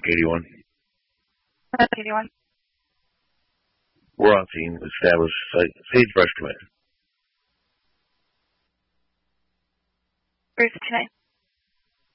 81. 81. We're on scene. Establish Sagebrush Command. Bruce 29.